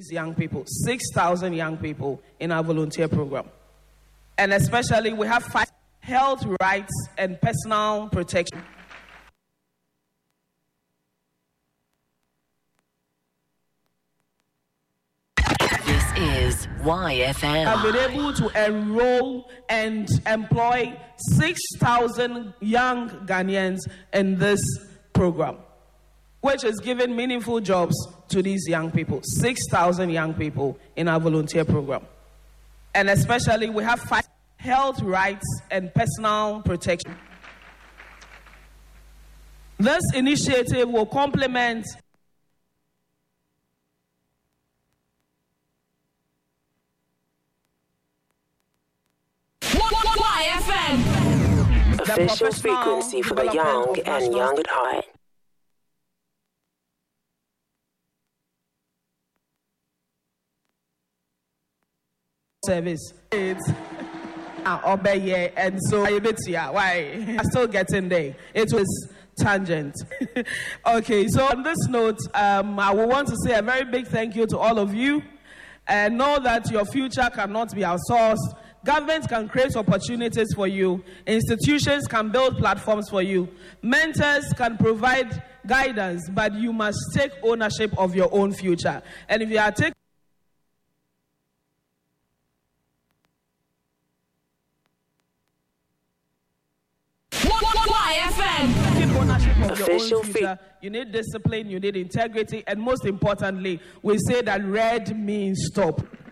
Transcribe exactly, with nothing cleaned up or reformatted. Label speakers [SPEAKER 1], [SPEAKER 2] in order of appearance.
[SPEAKER 1] young people, six thousand young people in our volunteer program. And especially we have five health rights and personal protection.
[SPEAKER 2] This is Y F M.
[SPEAKER 1] I've been able to enroll and employ six thousand young Ghanaians in this program, which is giving meaningful jobs to these young people. six thousand young people in our volunteer program. And especially we have five health rights and personal protection. This initiative will complement
[SPEAKER 2] Y F M.
[SPEAKER 3] Official frequency for the young and young at heart.
[SPEAKER 1] Service. It's uh, obey, and so why I'm still getting there. It was tangent. Okay, so on this note, um, I would want to say a very big thank you to all of you, and know that your future cannot be outsourced. Governments can create opportunities for you. Institutions can build platforms for you. Mentors can provide guidance, but you must take ownership of your own future. And if you are taking
[SPEAKER 2] Y F M.
[SPEAKER 1] ownership of
[SPEAKER 3] Official
[SPEAKER 1] your own future, you need discipline, you need integrity, and most importantly, we say that red means stop.